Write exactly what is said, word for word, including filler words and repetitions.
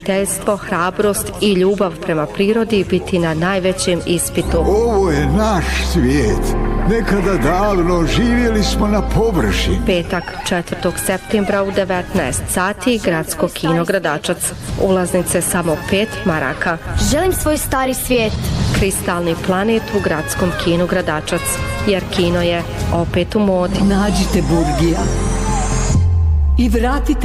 Teljstvo, hrabrost i ljubav prema prirodi biti na najvećem ispitu. Ovo je naš svijet. Nekada davno živjeli smo na površini. Petak, četvrtog septembra u devetnaest sati, gradsko kino Gradačac. Ulaznice samo pet maraka. Želim svoj stari svijet. Kristalni planet u gradskom kinu Gradačac. Jer kino je opet u modi. Nađite Burgija i vratite